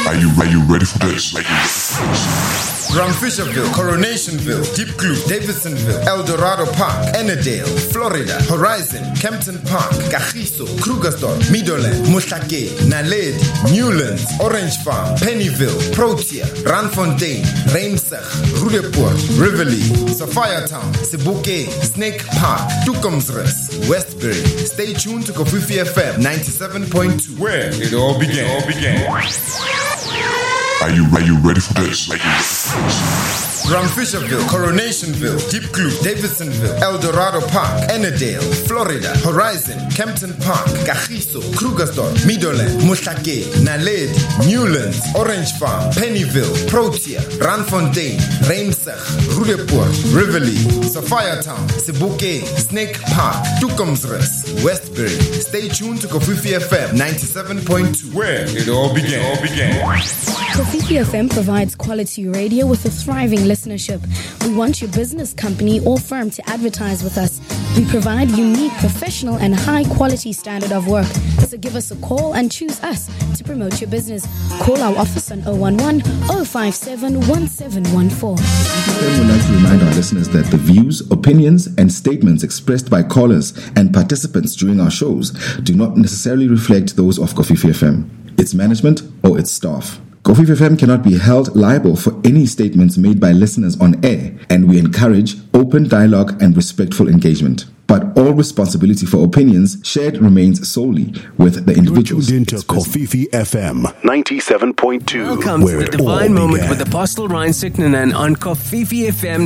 Are you ready for this? Ramfisherville, Coronationville, Deep Glue, Davidsonville, El Dorado Park, Ennerdale, Florida, Horizon, Kempton Park, Kagiso, Krugersdorp, Meadowland, Mohlake, Naledi, Newlands, Orange Farm, Pennyville, Protea, Randfontein, Reimsig, Roodepoort, Rivoli, Sophiatown, Sebokeng, Snake Park, Tukomsrus, Westbury. Stay tuned to Kofifi FM 97.2, where it all began. Are you ready for this? Ramfisherville, Coronationville, Deep Glue, Davidsonville, El Dorado Park, Ennerdale, Florida, Horizon, Kempton Park, Kagiso, Krugersdorp, Meadowland, Mohlake, Naledi, Newlands, Orange Farm, Pennyville, Protea, Randfontein, Reimsig, Roodepoort, Rivoli, Sophiatown, Sebokeng, Snake Park, Tukomsrus, Westbury. Stay tuned to Kofifi FM 97.2, where it all began. Kofifi FM provides quality radio with a thriving listenership. We want your business, company, or firm to advertise with us. We provide unique, professional, and high-quality standard of work. So give us a call and choose us to promote your business. Call our office on 011-057-1714. We would like to remind our listeners that the views, opinions, and statements expressed by callers and participants during our shows do not necessarily reflect those of Kofifi FM, its management, or its staff. Kofifi FM cannot be held liable for any statements made by listeners on air, and we encourage open dialogue and respectful engagement. But all responsibility for opinions shared remains solely with the individuals. You're tuned into Kofifi FM 97.2. Welcome to the Divine Moment with Apostle Ryan Siknanen on Kofifi FM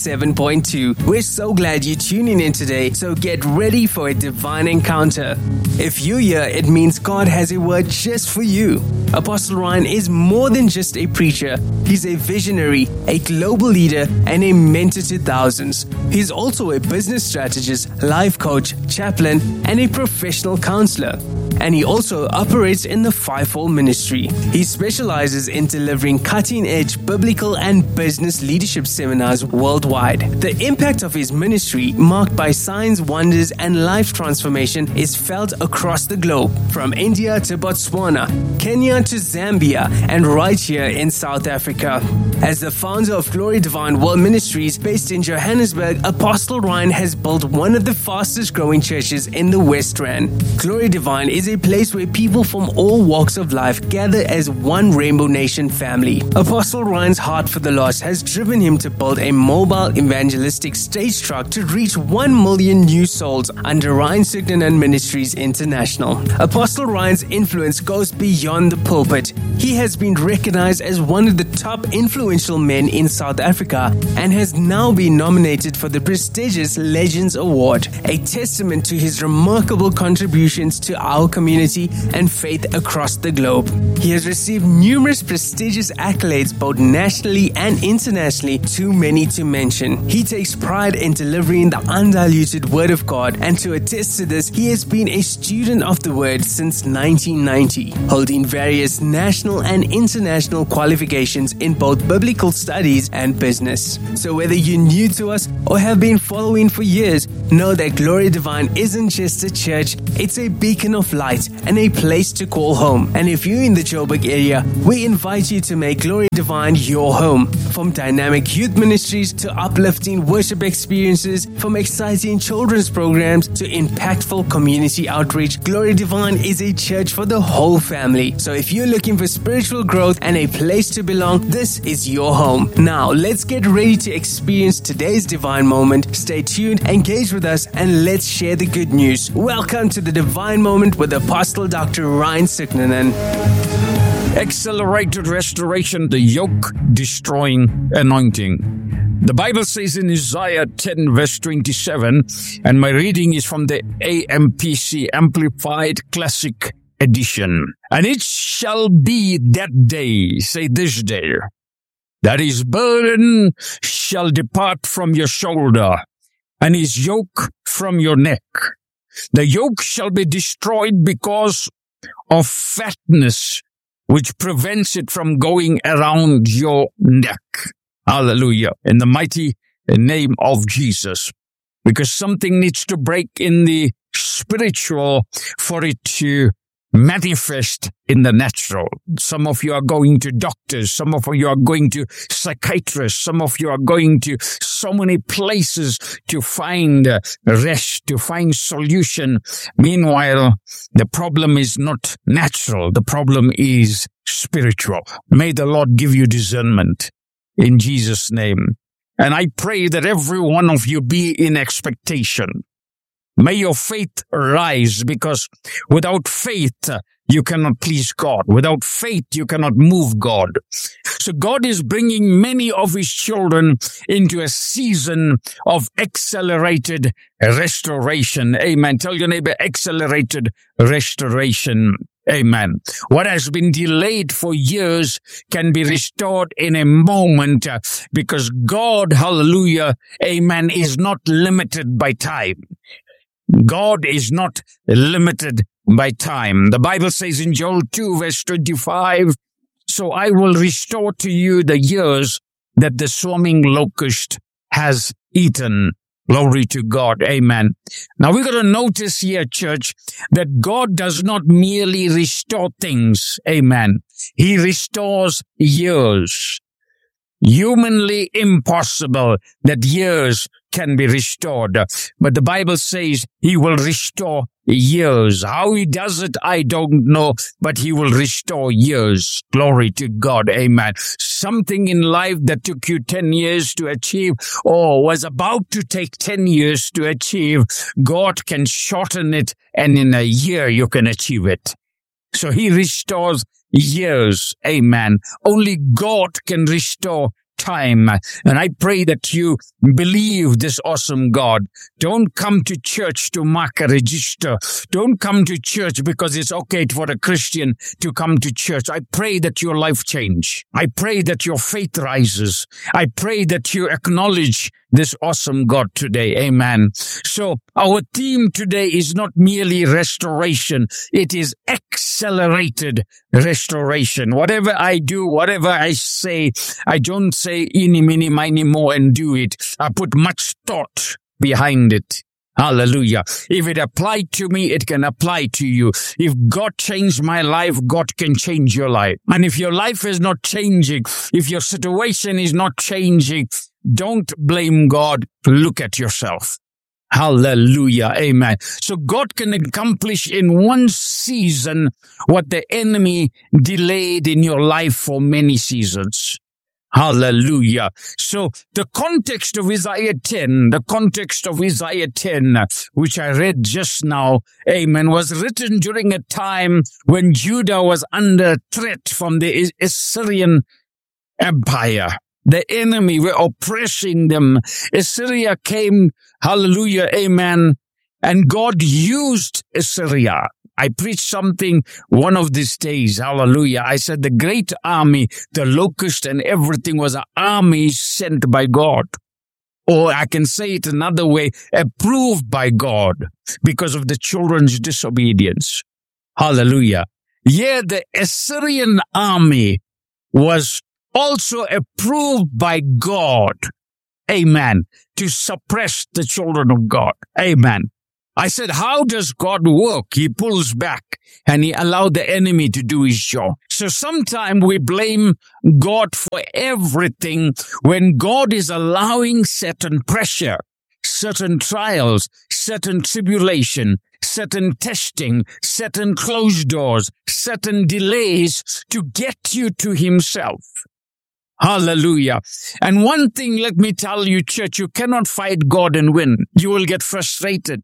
97.2. We're so glad you're tuning in today, so get ready for a divine encounter. If you're here, it means God has a word just for you. Apostle Ryan is more than just a preacher. He's a visionary, a global leader, and a mentor to thousands. He's also a business strategist, life coach, chaplain, and a professional counselor. And he also operates in the fivefold ministry. He specializes in delivering cutting-edge biblical and business leadership seminars worldwide. The impact of his ministry, marked by signs, wonders, and life transformation, is felt across the globe, from India to Botswana, Kenya to Zambia, and right here in South Africa. As the founder of Glory Divine World Ministries, based in Johannesburg, Apostle Ryan has built one of the fastest growing churches in the West Rand. Glory Divine is a place where people from all walks of life gather as one Rainbow Nation family. Apostle Ryan's heart for the lost has driven him to build a mobile evangelistic stage truck to reach 1 million new souls under Ryan Siknanen Ministries International. Apostle Ryan's influence goes beyond the pulpit. He has been recognized as one of the top influential men in South Africa and has now been nominated for the prestigious Legends Award, a testament to his remarkable contributions to our community and faith across the globe. He has received numerous prestigious accolades both nationally and internationally, too many to mention. He takes pride in delivering the undiluted Word of God, and to attest to this, he has been a student of the Word since 1990, holding various national and international qualifications in both biblical studies and business. So whether you're new to us or have been following for years, know that Glory Divine isn't just a church, it's a beacon of light and a place to call home. And if you're in the Joburg area, we invite you to make Glory Divine your home. From dynamic youth ministries to uplifting worship experiences, from exciting children's programs to impactful community outreach, Glory Divine is a church for the whole family. So if you're looking for spiritual growth and a place to belong, this is your home. Now, let's get ready to experience today's divine moment. Stay tuned, engage with us, and let's share the good news. Welcome to the Divine Moment with Apostle Dr. Ryan Siknanen. Accelerated restoration, the yoke-destroying anointing. The Bible says in Isaiah 10 verse 27, and my reading is from the AMPC Amplified Classic Edition. And it shall be that day, say this day, that his burden shall depart from your shoulder, and his yoke from your neck. The yoke shall be destroyed because of fatness, which prevents it from going around your neck. Hallelujah. In the mighty name of Jesus. Because something needs to break in the spiritual for it to manifest in the natural. Some of you are going to doctors. Some of you are going to psychiatrists. Some of you are going to so many places to find rest, to find solution. Meanwhile, the problem is not natural. The problem is spiritual. May the Lord give you discernment in Jesus' name. And I pray that every one of you be in expectation. May your faith rise, because without faith, you cannot please God. Without faith, you cannot move God. So God is bringing many of His children into a season of accelerated restoration. Amen. Tell your neighbor, accelerated restoration. Amen. What has been delayed for years can be restored in a moment, because God, hallelujah, amen, is not limited by time. God is not limited by time. The Bible says in Joel 2 verse 25, so I will restore to you the years that the swarming locust has eaten. Glory to God. Amen. Now we're going to notice here, church, that God does not merely restore things. Amen. He restores years. Humanly impossible that years can be restored. But the Bible says He will restore years. How He does it, I don't know, but He will restore years. Glory to God. Amen. Something in life that took you 10 years to achieve, or was about to take 10 years to achieve, God can shorten it, and in a year you can achieve it. So He restores years. Amen. Only God can restore time. And I pray that you believe this awesome God. Don't come to church to mark a register. Don't come to church because it's okay for a Christian to come to church. I pray that your life change. I pray that your faith rises. I pray that you acknowledge this awesome God today. Amen. So our theme today is not merely restoration. It is accelerated restoration. Whatever I do, whatever I say, I don't say eeny, meeny, miny, mo and do it. I put much thought behind it. Hallelujah. If it applied to me, it can apply to you. If God changed my life, God can change your life. And if your life is not changing, if your situation is not changing, don't blame God. Look at yourself. Hallelujah. Amen. So God can accomplish in one season what the enemy delayed in your life for many seasons. Hallelujah. So the context of Isaiah 10, which I read just now, amen, was written during a time when Judah was under threat from the Assyrian Empire. The enemy were oppressing them. Assyria came, hallelujah, amen, and God used Assyria. I preached something one of these days, hallelujah. I said the great army, the locust and everything was an army sent by God. Or I can say it another way, approved by God because of the children's disobedience. Hallelujah. Yeah, the Assyrian army was also approved by God, amen, to suppress the children of God, amen. I said, how does God work? He pulls back and He allowed the enemy to do his job. So sometimes we blame God for everything when God is allowing certain pressure, certain trials, certain tribulation, certain testing, certain closed doors, certain delays to get you to Himself. Hallelujah. And one thing, let me tell you, church, you cannot fight God and win. You will get frustrated.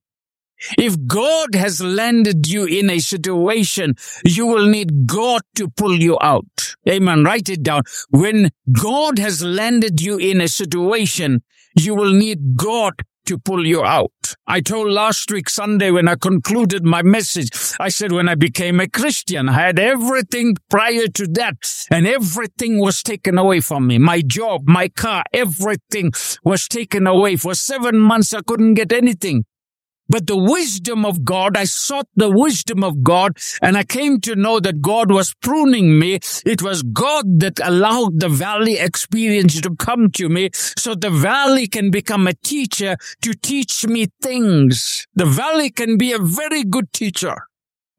If God has landed you in a situation, you will need God to pull you out. Amen. Write it down. When God has landed you in a situation, you will need God to pull you out. I told last week Sunday when I concluded my message, I said when I became a Christian, I had everything prior to that and everything was taken away from me. My job, my car, everything was taken away. For 7 months, I couldn't get anything. But the wisdom of God, I sought the wisdom of God, and I came to know that God was pruning me. It was God that allowed the valley experience to come to me, so the valley can become a teacher to teach me things. The valley can be a very good teacher.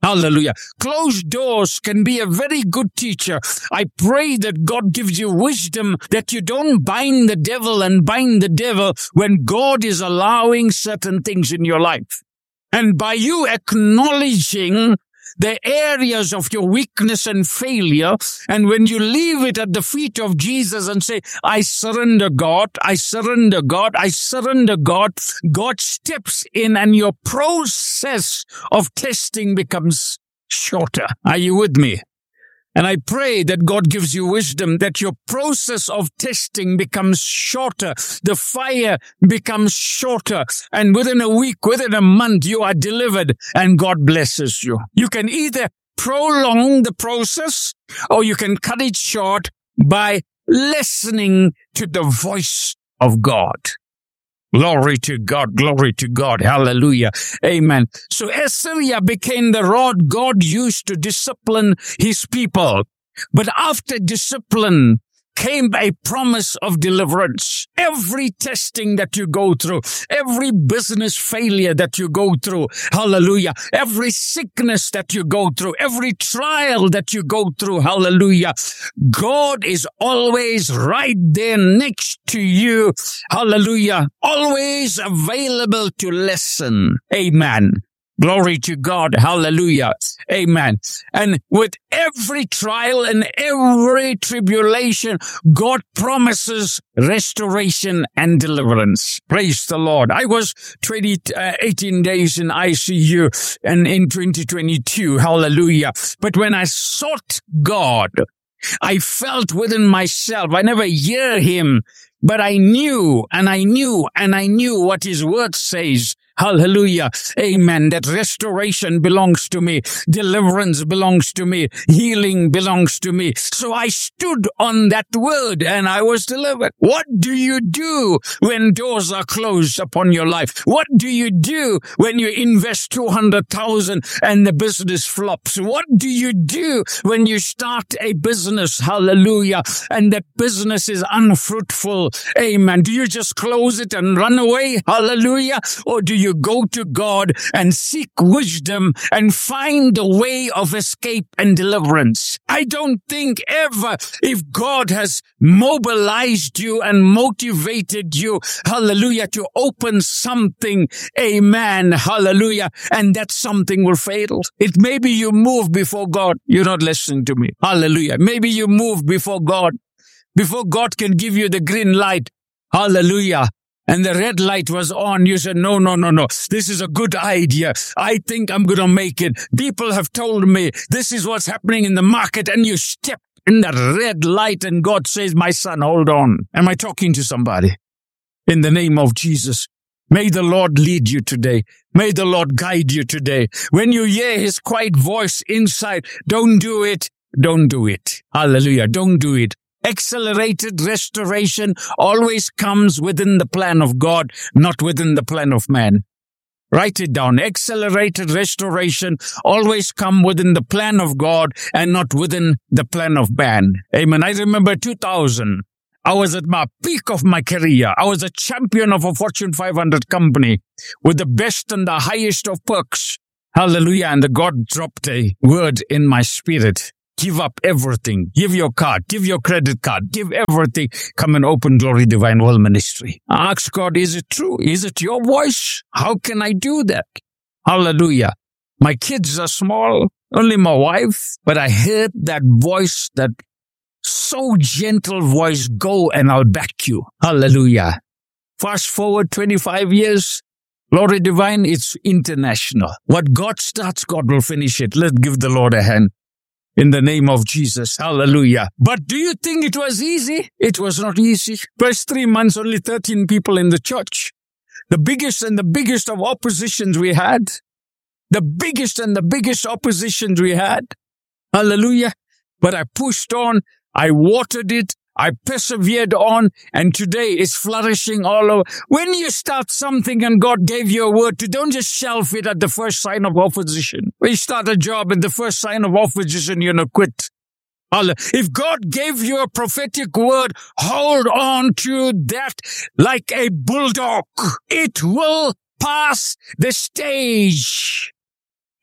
Hallelujah. Closed doors can be a very good teacher. I pray that God gives you wisdom, that you don't bind the devil when God is allowing certain things in your life. And by you acknowledging the areas of your weakness and failure, and when you leave it at the feet of Jesus and say, I surrender God, I surrender God, I surrender God, God steps in and your process of testing becomes shorter. Are you with me? And I pray that God gives you wisdom, that your process of testing becomes shorter. The fire becomes shorter. And within a week, within a month, you are delivered and God blesses you. You can either prolong the process or you can cut it short by listening to the voice of God. Glory to God, hallelujah, amen. So Assyria became the rod God used to discipline his people. But after discipline came a promise of deliverance. Every testing that you go through, every business failure that you go through, hallelujah, every sickness that you go through, every trial that you go through, hallelujah, God is always right there next to you, hallelujah, always available to listen, amen. Glory to God. Hallelujah. Amen. And with every trial and every tribulation, God promises restoration and deliverance. Praise the Lord. I was 18 days in ICU and in 2022. Hallelujah. But when I sought God, I felt within myself, I never hear him, but I knew what his word says. Hallelujah. Amen. That restoration belongs to me. Deliverance belongs to me. Healing belongs to me. So I stood on that word and I was delivered. What do you do when doors are closed upon your life? What do you do when you invest 200,000 and the business flops? What do you do when you start a business? Hallelujah. And that business is unfruitful. Amen. Do you just close it and run away? Hallelujah. Or do you go to God and seek wisdom and find a way of escape and deliverance? I don't think ever, if God has mobilized you and motivated you, hallelujah, to open something, amen, hallelujah, and that something will fail. It may be you move before God. You're not listening to me. Hallelujah. Maybe you move before God can give you the green light. Hallelujah. And the red light was on. You said, no. This is a good idea. I think I'm going to make it. People have told me this is what's happening in the market. And you step in the red light and God says, my son, hold on. Am I talking to somebody? In the name of Jesus. May the Lord lead you today. May the Lord guide you today. When you hear his quiet voice inside, don't do it. Don't do it. Hallelujah. Don't do it. Accelerated restoration always comes within the plan of God, not within the plan of man. Write it down. Accelerated restoration always come within the plan of God and not within the plan of man. Amen. I remember 2000. I was at my peak of my career. I was a champion of a Fortune 500 company with the best and the highest of perks. Hallelujah. And God dropped a word in my spirit. Give up everything. Give your card. Give your credit card. Give everything. Come and open Glory Divine World Ministry. I ask God, is it true? Is it your voice? How can I do that? Hallelujah. My kids are small, only my wife, but I heard that voice, that so gentle voice, go and I'll back you. Hallelujah. Fast forward 25 years. Glory Divine, it's international. What God starts, God will finish it. Let's give the Lord a hand. In the name of Jesus. Hallelujah. But do you think it was easy? It was not easy. First 3 months, only 13 people in the church. The biggest of oppositions we had. The biggest oppositions we had. Hallelujah. But I pushed on. I watered it. I persevered on, and today it's flourishing all over. When you start something and God gave you a word to, don't just shelf it at the first sign of opposition. When you start a job and the first sign of opposition, you're not quit. If God gave you a prophetic word, hold on to that like a bulldog. It will pass the stage.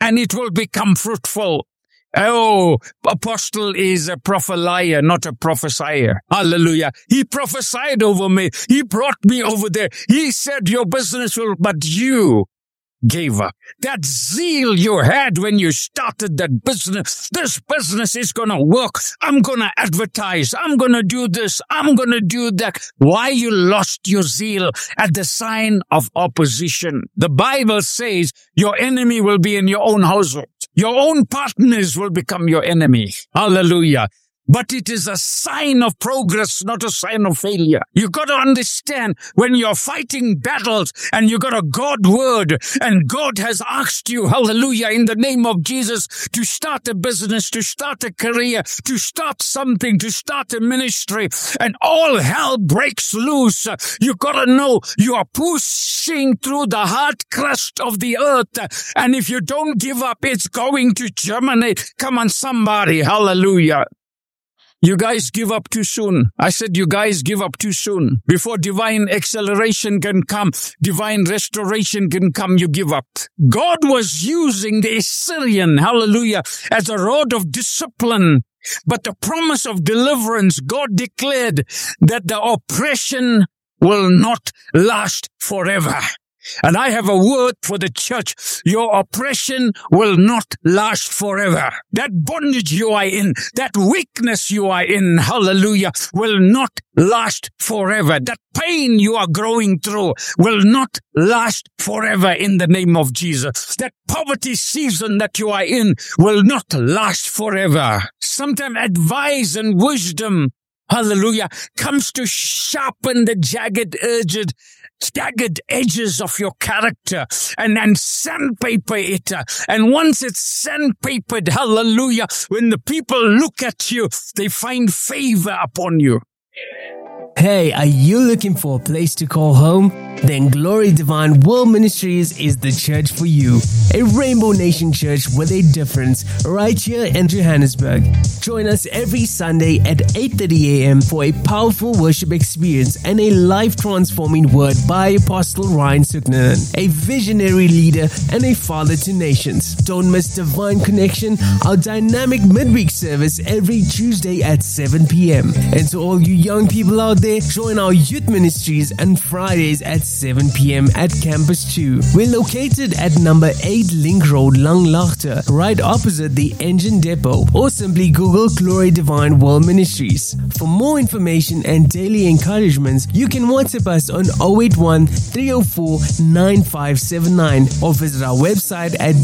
and it will become fruitful. Oh, apostle is a prophelier, not a prophesier. Hallelujah. He prophesied over me. He brought me over there. He said your business will, but you gave up. That zeal you had when you started that business. This business is going to work. I'm going to advertise. I'm going to do this. I'm going to do that. Why you lost your zeal at the sign of opposition? The Bible says your enemy will be in your own household. Your own partners will become your enemy. Hallelujah. But it is a sign of progress, not a sign of failure. You got to understand when you're fighting battles and you got a God word and God has asked you, hallelujah, in the name of Jesus, to start a business, to start a career, to start something, to start a ministry, and all hell breaks loose. You got to know you are pushing through the hard crust of the earth. And if you don't give up, it's going to germinate. Come on, somebody. Hallelujah. You guys give up too soon. I said you guys give up too soon. Before divine acceleration can come, divine restoration can come, you give up. God was using the Assyrian, hallelujah, as a rod of discipline. But the promise of deliverance, God declared that the oppression will not last forever. And I have a word for the church. Your oppression will not last forever. That bondage you are in, that weakness you are in, hallelujah, will not last forever. That pain you are growing through will not last forever in the name of Jesus. That poverty season that you are in will not last forever. Sometimes advice and wisdom, hallelujah, comes to sharpen the jagged edges of your character and sandpaper it. And once it's sandpapered, hallelujah, when the people look at you, they find favor upon you. Hey, are you looking for a place to call home? Then Glory Divine World Ministries is the church for you. A Rainbow Nation church with a difference right here in Johannesburg. Join us every Sunday at 8:30 a.m. for a powerful worship experience and a life-transforming word by Apostle Ryan Suknanen, a visionary leader and a father to nations. Don't miss Divine Connection, our dynamic midweek service every Tuesday at 7 p.m. And to all you young people out there, join our youth ministries on Fridays at 7 p.m. at Campus 2. We're located at number 8 Link Road, Langlaagte, right opposite the engine depot, or simply Google Glory Divine World Ministries. For more information and daily encouragements, you can WhatsApp us on 081 304 9579 or visit our website at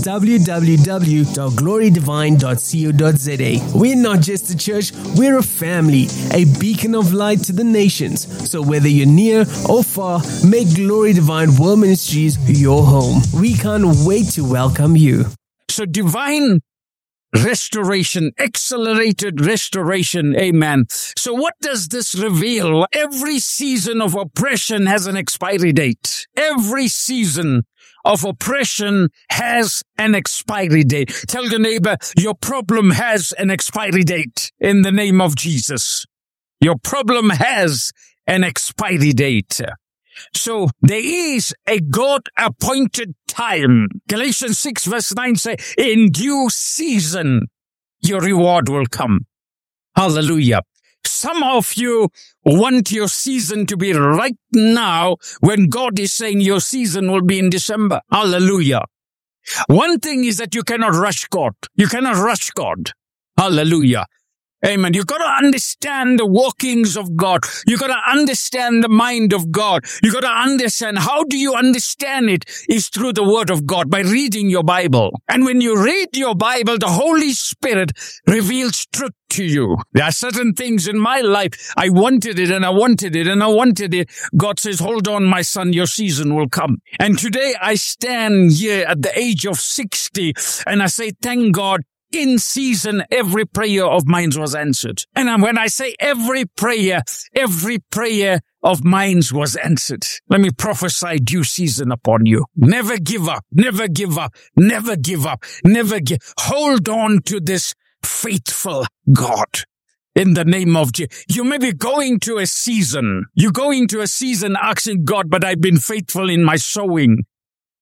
www.glorydivine.co.za. We're not just a church, we're a family, a beacon of light to the nations. So whether you're near or far, make Glory Divine World Ministries your home. We can't wait to welcome you. So divine restoration, accelerated restoration, amen. So what does this reveal? Every season of oppression has an expiry date. Every season of oppression has an expiry date. Tell your neighbor, your problem has an expiry date in the name of Jesus. Your problem has an expiry date. So there is a God-appointed time. Galatians 6 verse 9 say, in due season, your reward will come. Hallelujah. Some of you want your season to be right now when God is saying your season will be in December. Hallelujah. One thing is that you cannot rush God. You cannot rush God. Hallelujah. Amen. You got to understand the workings of God. You got to understand the mind of God. You got to understand. How do you understand it? Is through the word of God, by reading your Bible. And when you read your Bible, the Holy Spirit reveals truth to you. There are certain things in my life. I wanted it and I wanted it and I wanted it. God says, hold on, my son, your season will come. And today I stand here at the age of 60 and I say, thank God. In season, every prayer of mine was answered. And when I say every prayer of mine was answered. Let me prophesy due season upon you. Never give up. Never give up. Never give up. Hold on to this faithful God. In the name of Jesus. You may be going to a season. You're going to a season asking God, but I've been faithful in my sowing.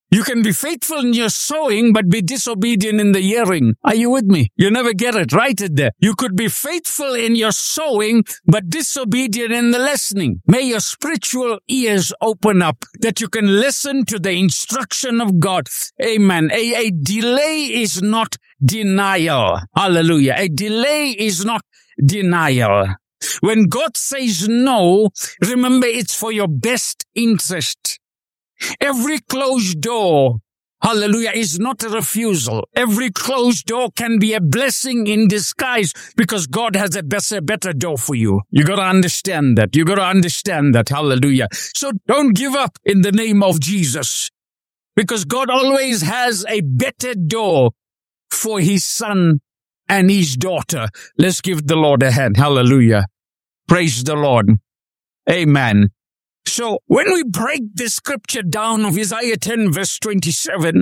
You can be faithful in your sowing, but be disobedient in the hearing. Are you with me? You never get it. Write it there. You could be faithful in your sowing, but disobedient in the listening. May your spiritual ears open up that you can listen to the instruction of God. Amen. A delay is not denial. Hallelujah. A delay is not denial. When God says no, remember it's for your best interest. Every closed door, hallelujah, is not a refusal. Every closed door can be a blessing in disguise because God has a better door for you. You got to understand that. You got to understand that. Hallelujah. So don't give up in the name of Jesus because God always has a better door for his son and his daughter. Let's give the Lord a hand. Hallelujah. Praise the Lord. Amen. So when we break the scripture down of Isaiah 10 verse 27,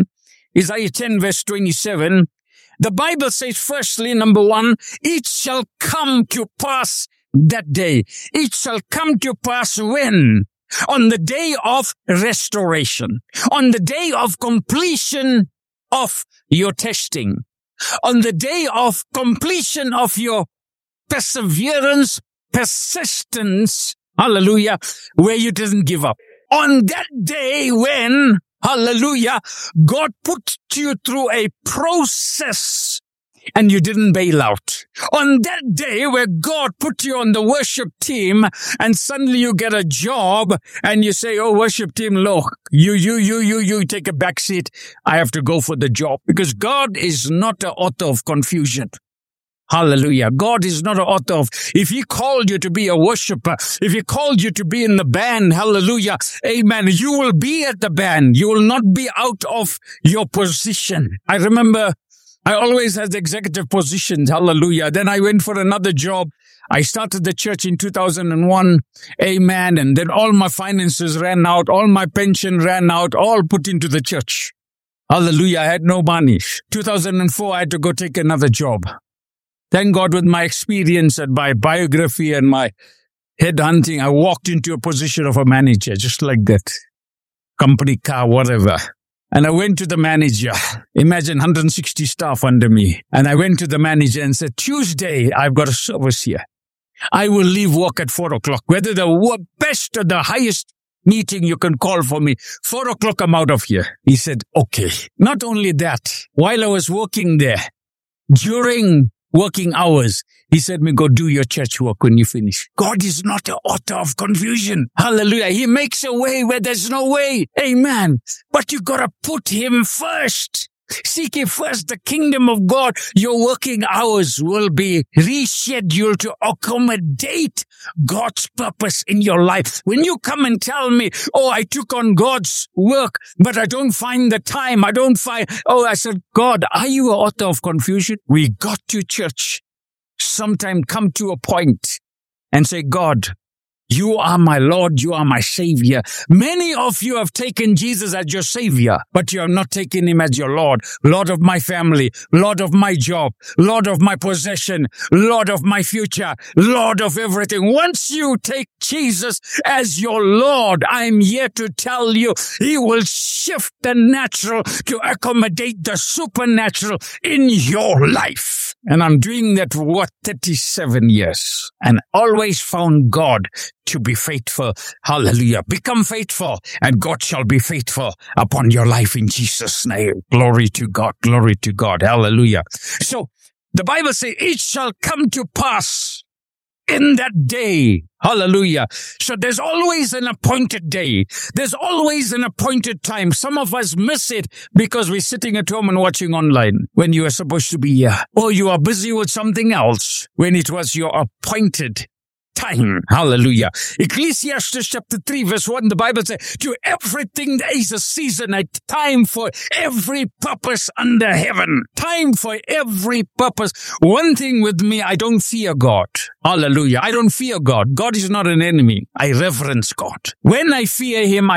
the Bible says firstly, number one, it shall come to pass that day. It shall come to pass when? On the day of restoration, on the day of completion of your testing, on the day of completion of your perseverance, persistence, hallelujah, where you didn't give up. On that day when, hallelujah, God put you through a process and you didn't bail out. On that day where God put you on the worship team and suddenly you get a job and you say, oh, worship team, look, you take a back seat. I have to go for the job because God is not the author of confusion. Hallelujah. God is not an author of, if he called you to be a worshiper, if he called you to be in the band, hallelujah, amen, you will be at the band. You will not be out of your position. I remember I always had executive positions, hallelujah. Then I went for another job. I started the church in 2001, amen, and then all my finances ran out, all my pension ran out, all put into the church. Hallelujah, I had no money. 2004, I had to go take another job. Thank God with my experience and my biography and my headhunting, I walked into a position of a manager, just like that. Company car, whatever. And I went to the manager. Imagine 160 staff under me. And I went to the manager and said, Tuesday, I've got a service here. I will leave work at 4 o'clock. Whether the best or the highest meeting you can call for me, 4 o'clock, I'm out of here. He said, okay. Not only that, while I was working there, during working hours, he said me, go do your church work when you finish. God is not the author of confusion. Hallelujah. He makes a way where there's no way. Amen. But you gotta put him first. Seek ye first the kingdom of God. Your working hours will be rescheduled to accommodate God's purpose in your life. When you come and tell me, oh, I took on God's work, but I don't find the time. I said, God, are you an author of confusion? We got to church. Sometime come to a point and say, God, you are my Lord, you are my Savior. Many of you have taken Jesus as your Savior, but you have not taken him as your Lord. Lord of my family, Lord of my job, Lord of my possession, Lord of my future, Lord of everything. Once you take Jesus as your Lord, I'm here to tell you, he will shift the natural to accommodate the supernatural in your life. And I'm doing that for 37 years. And always found God to be faithful. Hallelujah. Become faithful and God shall be faithful upon your life in Jesus' name. Glory to God. Glory to God. Hallelujah. So the Bible says it shall come to pass in that day. Hallelujah. So there's always an appointed day. There's always an appointed time. Some of us miss it because we're sitting at home and watching online when you are supposed to be here. Or you are busy with something else when it was your appointed time. Hallelujah. Ecclesiastes chapter 3 verse 1, the Bible says, to everything there is a season, a time for every purpose under heaven. Time for every purpose. One thing with me, I don't fear God. Hallelujah. I don't fear God. God is not an enemy. I reverence God. When I fear him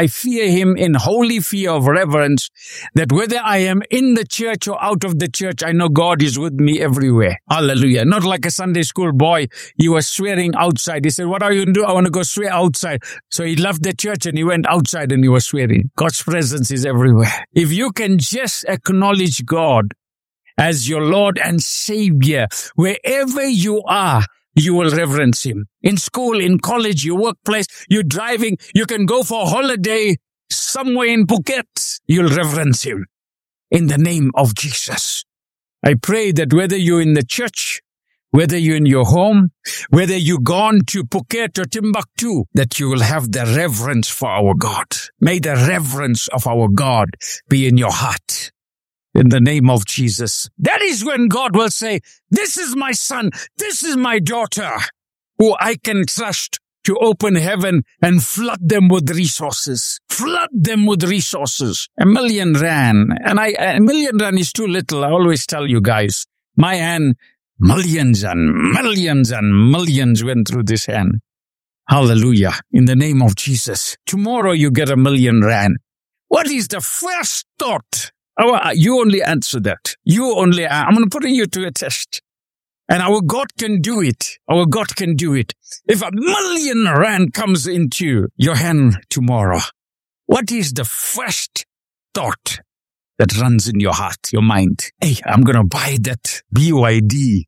in holy fear of reverence, that whether I am in the church or out of the church, I know God is with me everywhere. Hallelujah. Not like a Sunday school boy, you are swearing outside outside. He said, what are you going to do? I want to go swear outside. So he left the church and he went outside and he was swearing. God's presence is everywhere. If you can just acknowledge God as your Lord and Savior, wherever you are, you will reverence Him. In school, in college, your workplace, you're driving, you can go for a holiday somewhere in Phuket, you'll reverence Him. In the name of Jesus. I pray that whether you're in the church, whether you're in your home, whether you've gone to Phuket or Timbuktu, that you will have the reverence for our God. May the reverence of our God be in your heart. In the name of Jesus. That is when God will say, this is my son, this is my daughter, who I can trust to open heaven and flood them with resources. Flood them with resources. R1 million. And R1 million is too little. I always tell you guys, my hand, millions and millions and millions went through this hand. Hallelujah. In the name of Jesus. Tomorrow you get R1 million. What is the first thought? You only answer that. I'm going to put you to a test. And our God can do it. Our God can do it. If R1 million comes into your hand tomorrow, what is the first thought that runs in your heart, your mind? Hey, I'm going to buy that BYD.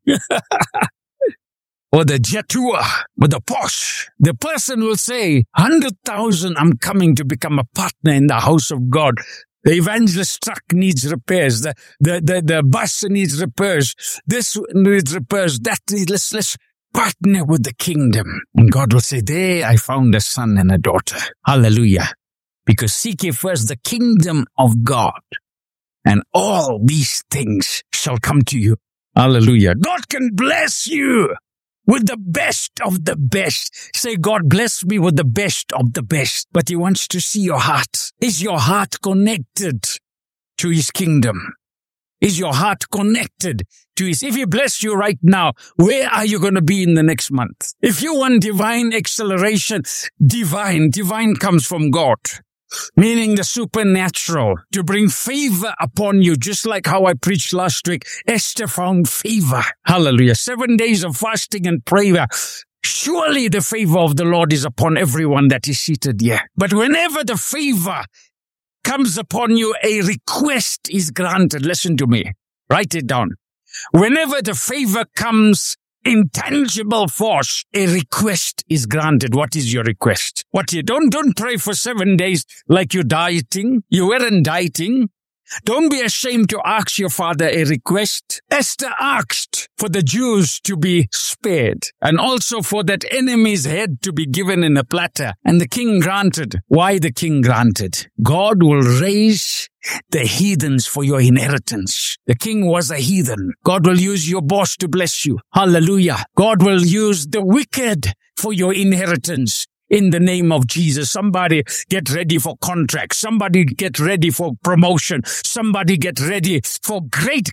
Or the Jatua, or the Porsche. The person will say, 100,000, I'm coming to become a partner in the house of God. The evangelist truck needs repairs. The bus needs repairs. This needs repairs. That needs, let's partner with the kingdom. And God will say, there I found a son and a daughter. Hallelujah. Because seek ye first the kingdom of God, and all these things shall come to you. Hallelujah. God can bless you with the best of the best. Say, God, bless me with the best of the best. But He wants to see your heart. Is your heart connected to His kingdom? Is your heart connected to His? If He bless you right now, where are you going to be in the next month? If you want divine acceleration, divine comes from God. Meaning the supernatural, to bring favor upon you, just like how I preached last week. Esther found favor. Hallelujah. 7 days of fasting and prayer. Surely the favor of the Lord is upon everyone that is seated here. But whenever the favor comes upon you, a request is granted. Listen to me. Write it down. Whenever the favor comes in tangible force, a request is granted. What is your request? Don't pray for 7 days like you're dieting. You weren't dieting. Don't be ashamed to ask your father a request. Esther asked for the Jews to be spared, and also for that enemy's head to be given in a platter. And the king granted. Why the king granted? God will raise the heathens for your inheritance. The king was a heathen. God will use your boss to bless you. Hallelujah. God will use the wicked for your inheritance. In the name of Jesus, somebody get ready for contracts. Somebody get ready for promotion. Somebody get ready for great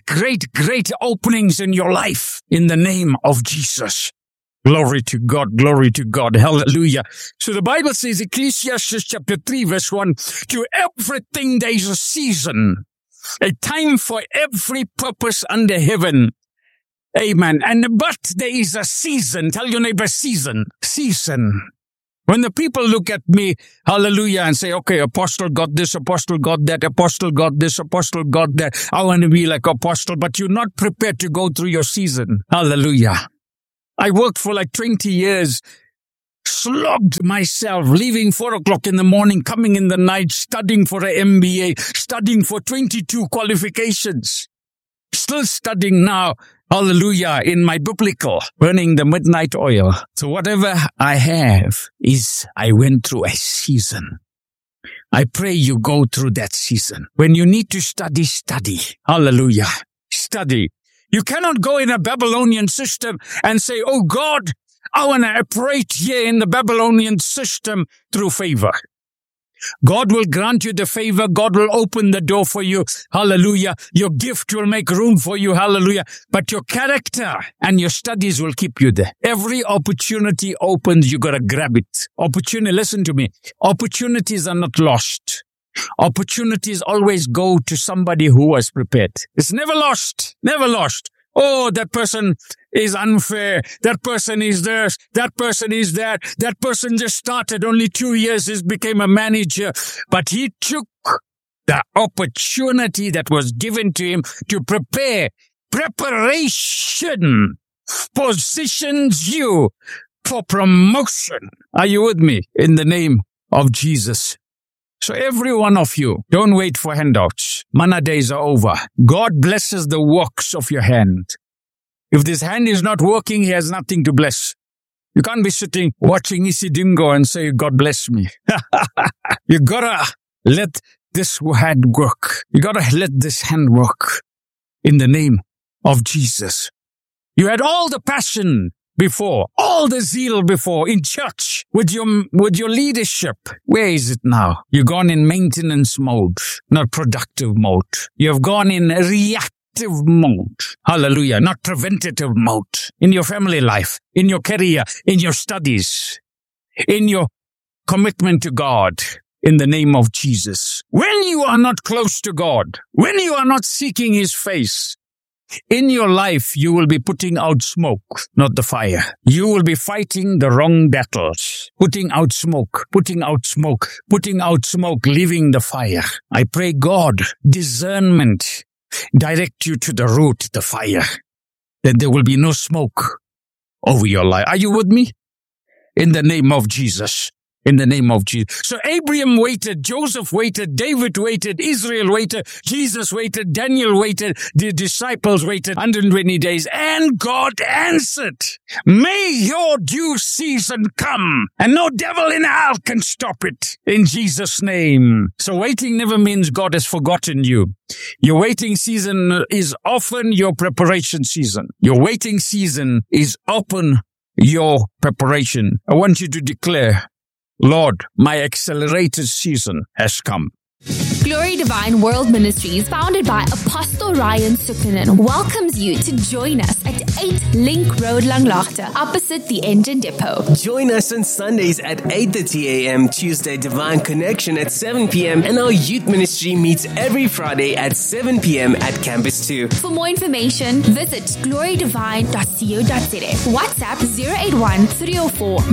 openings in your life. In the name of Jesus. Glory to God, glory to God. Hallelujah. So the Bible says, Ecclesiastes chapter 3 verse 1, to everything there is a season, a time for every purpose under heaven. Amen. But there is a season. Tell your neighbor, season. When the people look at me, hallelujah, and say, okay, apostle got this, apostle got that, apostle got this, apostle got that. I want to be like apostle, but you're not prepared to go through your season. Hallelujah. I worked for like 20 years, slogged myself, leaving 4 o'clock in the morning, coming in the night, studying for an MBA, studying for 22 qualifications. Still studying now. Hallelujah, in my biblical, burning the midnight oil. So whatever I have is, I went through a season. I pray you go through that season. When you need to study, study. Hallelujah. Study. You cannot go in a Babylonian system and say, oh God, I want to operate here in the Babylonian system through favor. God will grant you the favor. God will open the door for you. Hallelujah. Your gift will make room for you. Hallelujah. But your character and your studies will keep you there. Every opportunity opens, you got to grab it. Opportunity, listen to me. Opportunities are not lost. Opportunities always go to somebody who was prepared. It's never lost. Never lost. Oh, that person is unfair. That person is this. That person is that. That person just started only 2 years, he became a manager. But he took the opportunity that was given to him to prepare. Preparation positions you for promotion. Are you with me? In the name of Jesus. So every one of you, don't wait for handouts. Manna days are over. God blesses the works of your hand. If this hand is not working, he has nothing to bless. You can't be sitting watching Isidingo and say, God bless me. You gotta let this hand work. You gotta let this hand work in the name of Jesus. You had all the passion before, all the zeal before in church with your leadership. Where is it now? You've gone in maintenance mode, not productive mode. You have gone in reactive mode. Hallelujah. Not preventative mode. In your family life, in your career, in your studies, in your commitment to God. In the name of Jesus. When you are not close to God, when you are not seeking his face, in your life, you will be putting out smoke, not the fire. You will be fighting the wrong battles, putting out smoke, leaving the fire. I pray God, discernment, direct you to the root, the fire. Then there will be no smoke over your life. Are you with me? In the name of Jesus. In the name of Jesus. So Abraham waited, Joseph waited, David waited, Israel waited, Jesus waited, Daniel waited, the disciples waited 120 days, and God answered. May your due season come, and no devil in hell can stop it. In Jesus' name. So waiting never means God has forgotten you. Your waiting season is often your preparation season. Your waiting season is often your preparation. I want you to declare, Lord, my accelerated season has come. Glory Divine World Ministries, founded by Apostle Ryan Sukkanen, welcomes you to join us at 8 Link Road, Langlaagte, opposite the engine depot. Join us on Sundays at 8:30 a.m., Tuesday Divine Connection at 7 p.m., and our youth ministry meets every Friday at 7 p.m. at Campus 2. For more information, visit glorydivine.co.za. WhatsApp 081 304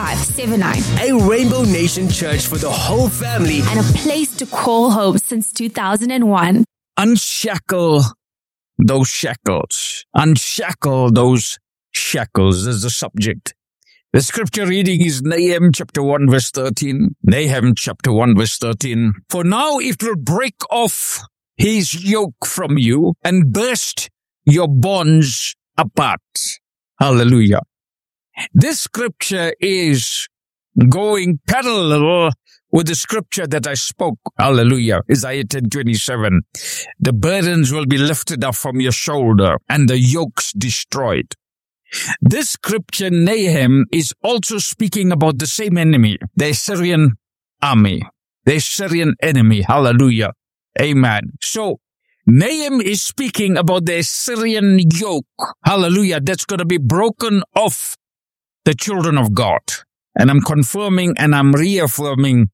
9579. A Rainbow Nation church for the whole family and a place to call home since 2001. Unshackle those shackles. Unshackle those shackles is the subject. The scripture reading is Nahum chapter 1 verse 13. Nahum chapter 1 verse 13. For now it will break off his yoke from you and burst your bonds apart. Hallelujah. This scripture is going parallel with the scripture that I spoke. Hallelujah. Isaiah 10:27. The burdens will be lifted up from your shoulder and the yokes destroyed. This scripture, Nahum, is also speaking about the same enemy, the Assyrian army, the Assyrian enemy. Hallelujah. Amen. So, Nahum is speaking about the Assyrian yoke. Hallelujah. That's going to be broken off the children of God. And I'm confirming and I'm reaffirming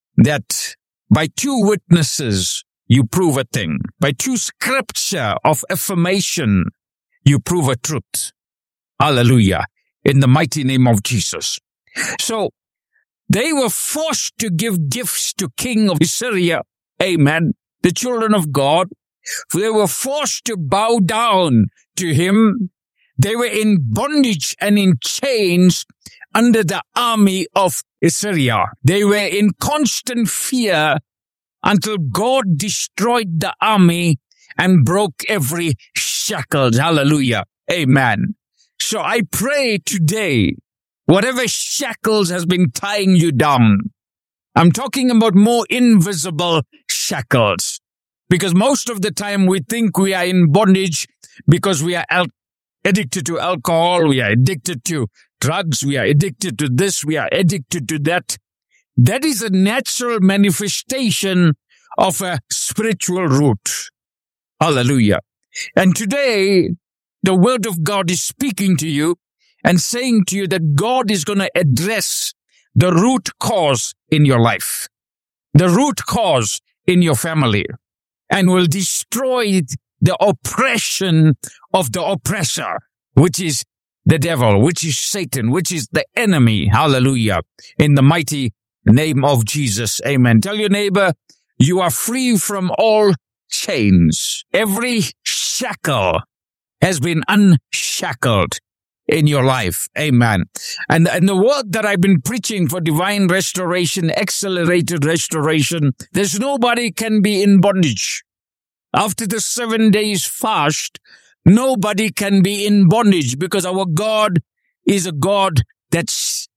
that by 2 witnesses, you prove a thing. By 2 scripture of affirmation, you prove a truth. Hallelujah. In the mighty name of Jesus. So, they were forced to give gifts to King of Assyria. Amen. The children of God. They were forced to bow down to him. They were in bondage and in chains under the army of Assyria. They were in constant fear until God destroyed the army and broke every shackle. Hallelujah. Amen. So I pray today, whatever shackles has been tying you down, I'm talking about more invisible shackles. Because most of the time we think we are in bondage because we are addicted to alcohol, we are addicted to drugs, we are addicted to this, we are addicted to that. That is a natural manifestation of a spiritual root. Hallelujah. And today, the word of God is speaking to you and saying to you that God is going to address the root cause in your life, the root cause in your family, and will destroy the oppression of the oppressor, which is the devil, which is Satan, which is the enemy. Hallelujah. In the mighty name of Jesus. Amen. Tell your neighbor, you are free from all chains. Every shackle has been unshackled in your life. Amen. And the word that I've been preaching for divine restoration, accelerated restoration, there's nobody can be in bondage. After the 7 days fast, nobody can be in bondage because our God is a God that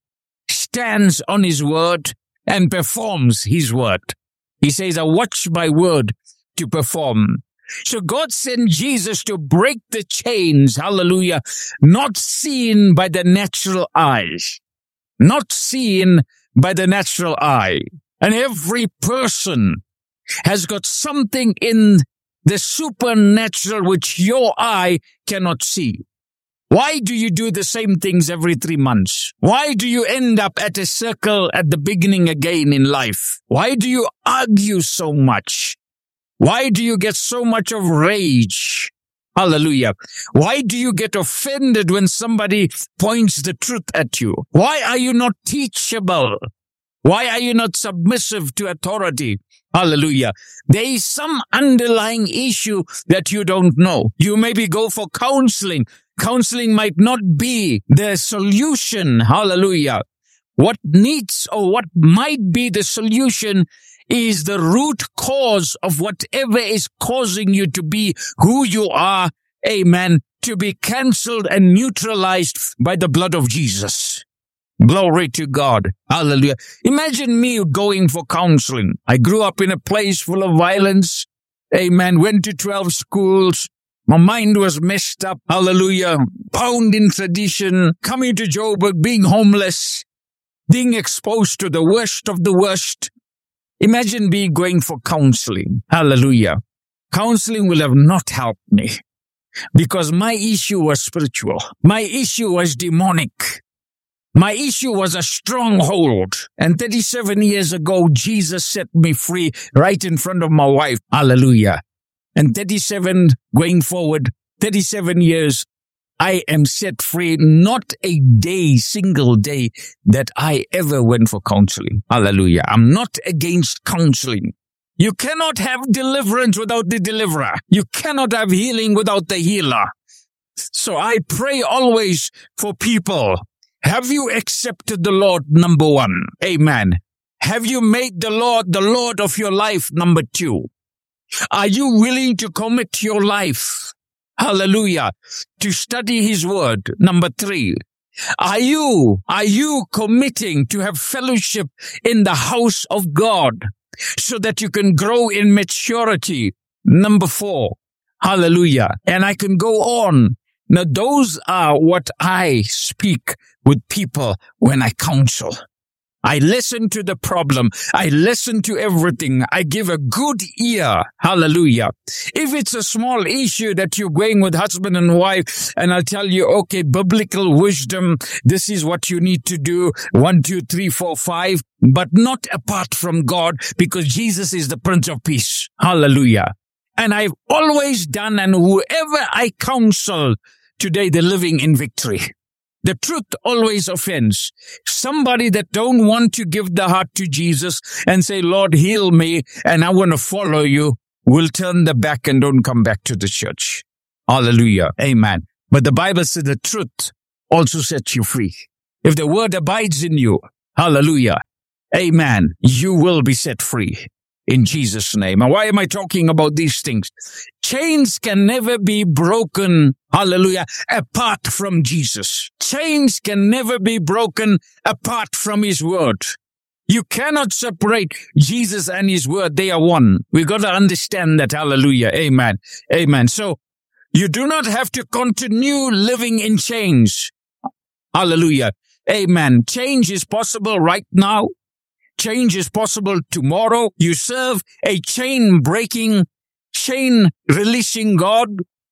stands on his word and performs his word. He says, I watch my word to perform. So God sent Jesus to break the chains, hallelujah, not seen by the natural eyes, not seen by the natural eye. And every person has got something in the supernatural which your eye cannot see. Why do you do the same things every 3 months? Why do you end up at a circle at the beginning again in life? Why do you argue so much? Why do you get so much of rage? Hallelujah. Why do you get offended when somebody points the truth at you? Why are you not teachable? Why are you not submissive to authority? Hallelujah. There is some underlying issue that you don't know. You maybe go for counseling. Counseling might not be the solution. Hallelujah. What needs or what might be the solution is the root cause of whatever is causing you to be who you are. Amen. To be cancelled and neutralized by the blood of Jesus. Glory to God. Hallelujah. Imagine me going for counseling. I grew up in a place full of violence. Amen. Went to 12 schools. My mind was messed up. Hallelujah. Bound in tradition. Coming to Joburg, being homeless. Being exposed to the worst of the worst. Imagine me going for counseling. Hallelujah. Counseling will have not helped me. Because my issue was spiritual. My issue was demonic. My issue was a stronghold. And 37 years ago, Jesus set me free right in front of my wife. Hallelujah. And 37 going forward, 37 years, I am set free. Not a day, single day that I ever went for counseling. Hallelujah. I'm not against counseling. You cannot have deliverance without the deliverer. You cannot have healing without the healer. So I pray always for people. Have you accepted the Lord? Number 1. Amen. Have you made the Lord of your life? Number 2. Are you willing to commit your life? Hallelujah. To study his word? Number 3. Are you committing to have fellowship in the house of God so that you can grow in maturity? Number 4. Hallelujah. And I can go on. Now, those are what I speak with people when I counsel. I listen to the problem. I listen to everything. I give a good ear. Hallelujah. If it's a small issue that you're going with husband and wife, and I'll tell you, okay, biblical wisdom, this is what you need to do. 1, 2, 3, 4, 5, but not apart from God, because Jesus is the Prince of Peace. Hallelujah. And I've always done, and whoever I counsel today, they're living in victory. The truth always offends. Somebody that don't want to give the heart to Jesus and say, Lord, heal me, and I want to follow you, will turn their back and don't come back to the church. Hallelujah. Amen. But the Bible says the truth also sets you free. If the word abides in you, hallelujah, amen, you will be set free. In Jesus' name. And why am I talking about these things? Chains can never be broken, hallelujah, apart from Jesus. Chains can never be broken apart from his word. You cannot separate Jesus and his word. They are one. We've got to understand that, hallelujah, amen, amen. So, you do not have to continue living in chains. Hallelujah, amen. Change is possible right now. Change is possible tomorrow. You serve a chain-breaking, chain-releasing God.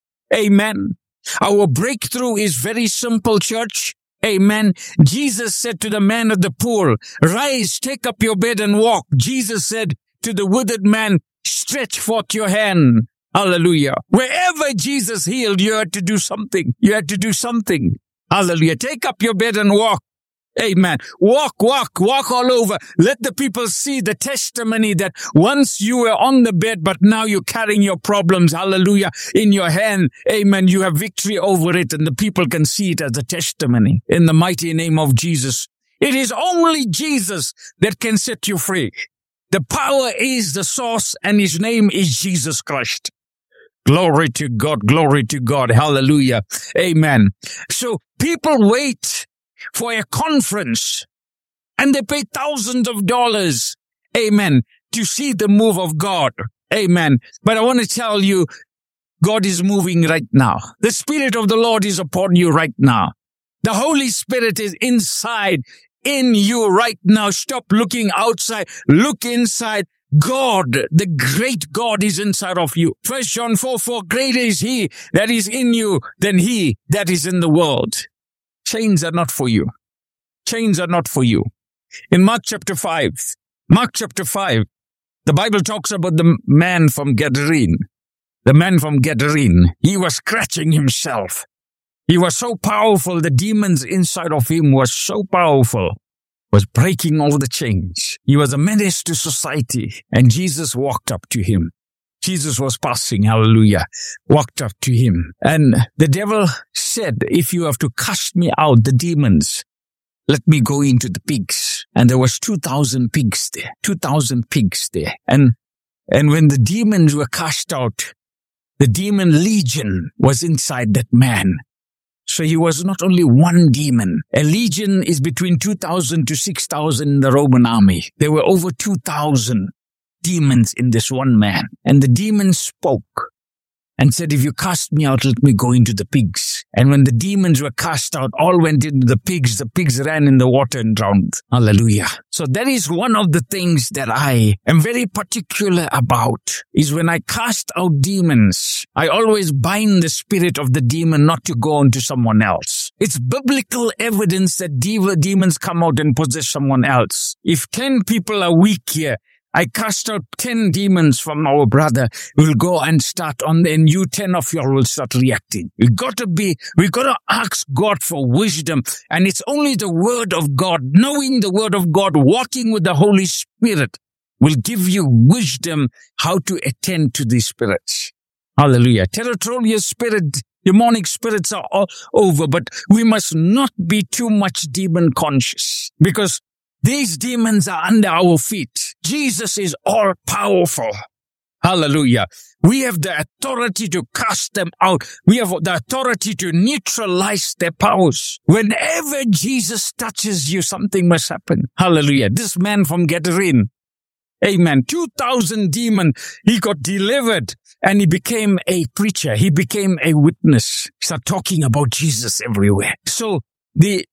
Amen. Our breakthrough is very simple, church. Amen. Jesus said to the man at the pool, rise, take up your bed and walk. Jesus said to the withered man, stretch forth your hand. Hallelujah. Wherever Jesus healed, you had to do something. You had to do something. Hallelujah. Take up your bed and walk. Amen. Walk all over. Let the people see the testimony that once you were on the bed, but now you're carrying your problems, hallelujah, in your hand. Amen. You have victory over it, and the people can see it as a testimony in the mighty name of Jesus. It is only Jesus that can set you free. The power is the source, and his name is Jesus Christ. Glory to God. Glory to God. Hallelujah. Amen. So people wait for a conference, and they pay thousands of dollars, amen, to see the move of God, amen. But I want to tell you, God is moving right now. The Spirit of the Lord is upon you right now. The Holy Spirit is inside in you right now. Stop looking outside. Look inside. God, the great God, is inside of you. 1 John 4:4, greater is he that is in you than he that is in the world. Chains are not for you. Chains are not for you. In Mark chapter 5, the Bible talks about the man from Gadarene. The man from Gadarene, he was scratching himself. He was so powerful. The demons inside of him was so powerful, was breaking all the chains. He was a menace to society, and Jesus walked up to him. Jesus was passing, hallelujah, walked up to him. And the devil said, if you have to cast me out, the demons, let me go into the pigs. And there was 2,000 pigs there, 2,000 pigs there. And when the demons were cast out, the demon legion was inside that man. So he was not only one demon. A legion is between 2,000 to 6,000 in the Roman army. There were over 2,000 demons in this one man. And the demon spoke and said, if you cast me out, let me go into the pigs. And when the demons were cast out, all went into the pigs ran in the water and drowned. Hallelujah. So that is one of the things that I am very particular about, is when I cast out demons, I always bind the spirit of the demon not to go on to someone else. It's biblical evidence that demons come out and possess someone else. If 10 people are weak here, I cast out 10 demons from our brother. We'll go and start on, and you 10 of you will start reacting. We got to ask God for wisdom. And it's only the word of God, knowing the word of God, walking with the Holy Spirit will give you wisdom how to attend to these spirits. Hallelujah. Territorial spirit, demonic spirits are all over, but we must not be too much demon conscious, because these demons are under our feet. Jesus is all powerful. Hallelujah. We have the authority to cast them out. We have the authority to neutralize their powers. Whenever Jesus touches you, something must happen. Hallelujah. This man from Gadarene, amen, 2,000 demons, he got delivered and he became a preacher. He became a witness. He started talking about Jesus everywhere. So the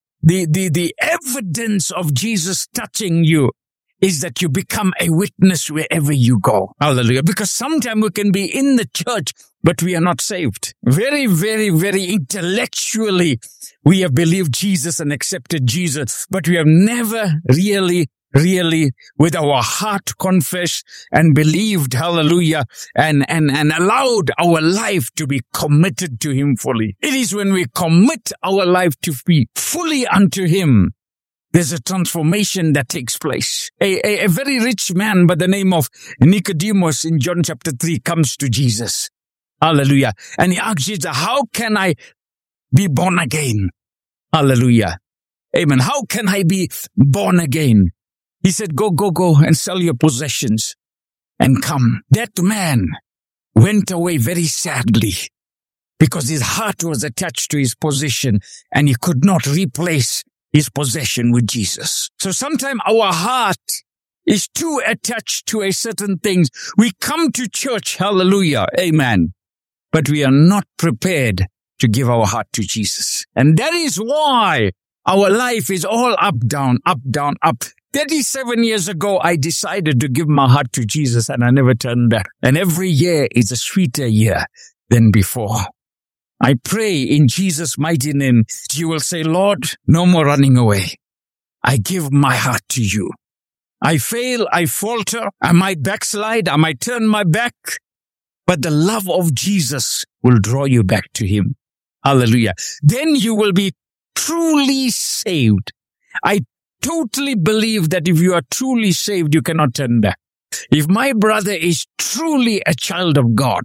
evidence of Jesus touching you is that you become a witness wherever you go. Hallelujah. Because sometimes we can be in the church, but we are not saved. Very, very, very intellectually, we have believed Jesus and accepted Jesus, but we have never really with our heart confessed and believed, hallelujah, and allowed our life to be committed to him fully. It is when we commit our life to be fully unto him, there's a transformation that takes place. A very rich man by the name of Nicodemus in John chapter 3 comes to Jesus. Hallelujah. And he asks Jesus, how can I be born again? Hallelujah. Amen. How can I be born again? He said, go and sell your possessions and come. That man went away very sadly because his heart was attached to his possession and he could not replace his possession with Jesus. So sometimes our heart is too attached to a certain things. We come to church, hallelujah, amen, but we are not prepared to give our heart to Jesus. And that is why our life is all up, down, up, down, up. 37 years ago, I decided to give my heart to Jesus and I never turned back. And every year is a sweeter year than before. I pray in Jesus' mighty name, you will say, Lord, no more running away. I give my heart to you. I fail, I falter, I might backslide, I might turn my back, but the love of Jesus will draw you back to him. Hallelujah. Then you will be truly saved. I totally believe that if you are truly saved, you cannot turn back. If my brother is truly a child of God,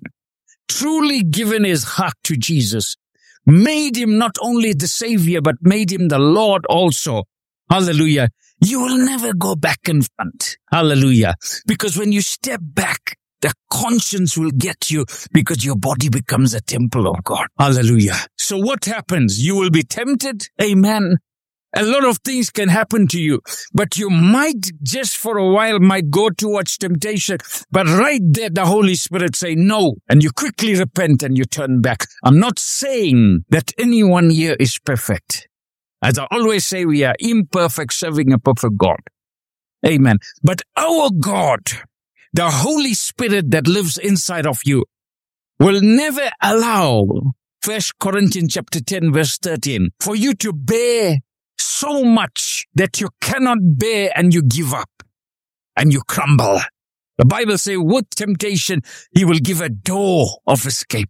truly given his heart to Jesus, made him not only the Savior, but made him the Lord also. Hallelujah. You will never go back in front. Hallelujah. Because when you step back, the conscience will get you because your body becomes a temple of God. Hallelujah. So what happens? You will be tempted. Amen. A lot of things can happen to you, but you might just for a while might go towards temptation. But right there, the Holy Spirit say no, and you quickly repent and you turn back. I'm not saying that anyone here is perfect. As I always say, we are imperfect, serving a perfect God. Amen. But our God, the Holy Spirit that lives inside of you, will never allow, 1 Corinthians chapter 10, verse 13, for you to bear so much that you cannot bear and you give up and you crumble. The Bible says with temptation, he will give a door of escape.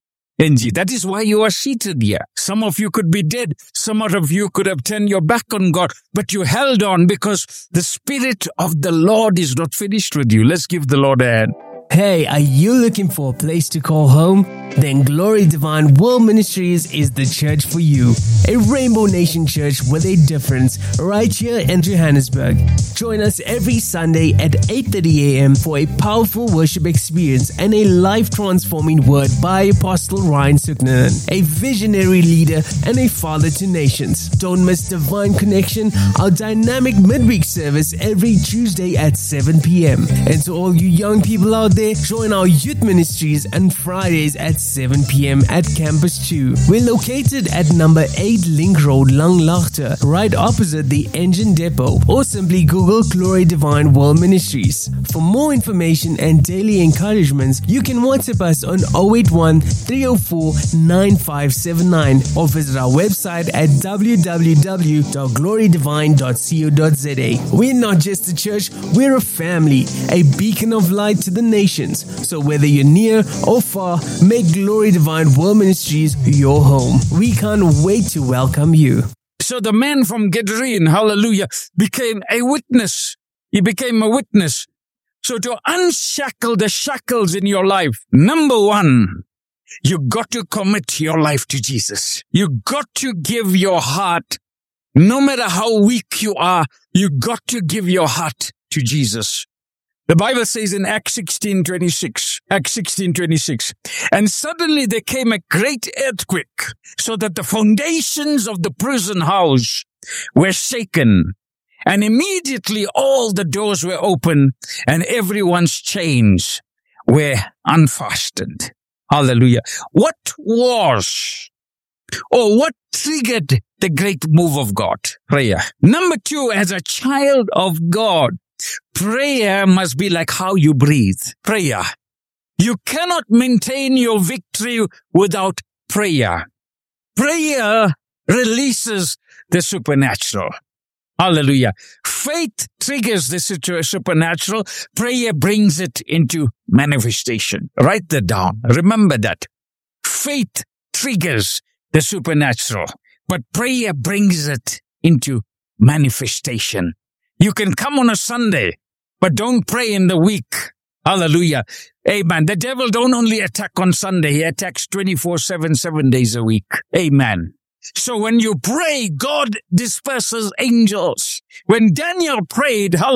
And that is why you are seated here. Some of you could be dead. Some of you could have turned your back on God, but you held on because the Spirit of the Lord is not finished with you. Let's give the Lord a hand. Hey, are you looking for a place to call home? Then Glory Divine World Ministries is the church for you. A Rainbow Nation church with a difference right here in Johannesburg. Join us every Sunday at 8:30 a.m. for a powerful worship experience and a life-transforming word by Apostle Ryan Suknanen, a visionary leader and a father to nations. Don't miss Divine Connection, our dynamic midweek service every Tuesday at 7 p.m. And to all you young people out there, join our youth ministries on Fridays at 7 p.m. at Campus 2. We're located at number 8 Link Road, Langlaagte, right opposite the engine depot, or simply Google Glory Divine World Ministries. For more information and daily encouragements, you can WhatsApp us on 081 304 9579 or visit our website at www.glorydivine.co.za. We're not just a church, we're a family, a beacon of light to the nations. So whether you're near or far, make Glory Divine World Ministries your home. We can't wait to welcome you. So the man from Gadarene, hallelujah, became a witness. He became a witness. So to unshackle the shackles in your life, number one, you got to commit your life to Jesus. You got to give your heart, no matter how weak you are, you got to give your heart to Jesus. The Bible says in Acts 16:26, and suddenly there came a great earthquake, so that the foundations of the prison house were shaken, and immediately all the doors were open, and everyone's chains were unfastened. Hallelujah. What triggered the great move of God? Prayer. Number two, as a child of God, prayer must be like how you breathe. Prayer. You cannot maintain your victory without prayer. Prayer releases the supernatural. Hallelujah. Faith triggers the supernatural. Prayer brings it into manifestation. Write that down. Remember that. Faith triggers the supernatural, but prayer brings it into manifestation. You can come on a Sunday, but don't pray in the week. Hallelujah. Amen. The devil don't only attack on Sunday. He attacks 24/7, 7 days a week. Amen. So when you pray, God disperses angels. When Daniel prayed, hallelujah,